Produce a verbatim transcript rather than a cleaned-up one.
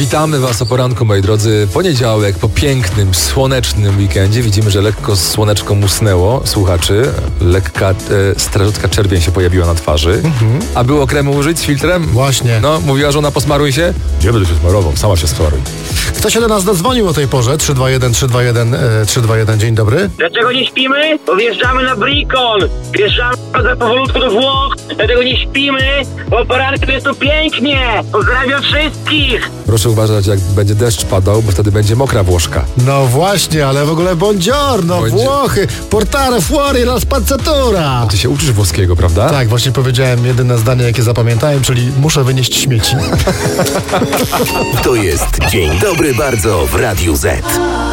Witamy Was o poranku, moi drodzy. Poniedziałek, po pięknym, słonecznym weekendzie. Widzimy, że lekko słoneczko musnęło słuchaczy. Lekka e, strażutka czerwień się pojawiła na twarzy. Mhm. A było kremu użyć z filtrem? Właśnie. No, mówiła żona, posmaruj się. Gdzie będę się smarował? Sama się smaruj. Kto się do nas dodzwonił o tej porze? trzy dwa jeden, trzy dwa jeden, e, trzy dwa jeden, dzień dobry. Dlaczego nie śpimy? Bo wjeżdżamy na Brikon. Wjeżdżamy powolutku do Włoch. Dlatego nie śpimy, bo poranku jest tu pięknie. Pozdrawiam wszystkich. Proszę uważać, jak będzie deszcz padał, bo wtedy będzie mokra Włoszka. No właśnie, ale w ogóle buongiorno, Buongi- Włochy, portare fuori la spazzatura. Ty się uczysz włoskiego, prawda? Tak, właśnie powiedziałem jedyne zdanie, jakie zapamiętałem, czyli muszę wynieść śmieci. To jest Dzień Dobry Bardzo w Radiu Z.